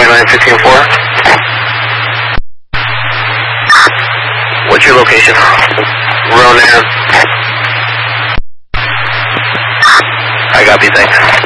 915-4. What's your location? Ronan. I copy, thanks.